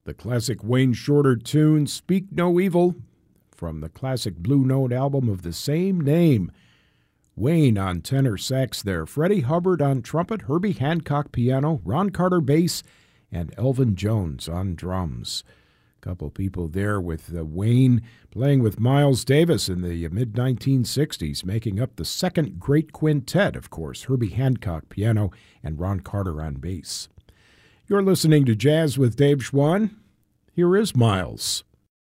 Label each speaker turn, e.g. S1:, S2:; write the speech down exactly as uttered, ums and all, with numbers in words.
S1: The classic Wayne Shorter tune, Speak No Evil, from the classic Blue Note album of the same name. Wayne on tenor sax there, Freddie Hubbard on trumpet, Herbie Hancock piano, Ron Carter bass, and Elvin Jones on drums. A couple people there with uh, Wayne playing with Miles Davis in the mid nineteen sixties, making up the second great quintet, of course, Herbie Hancock piano and Ron Carter on bass. You're listening to Jazz with Dave Schwann. Here is Miles.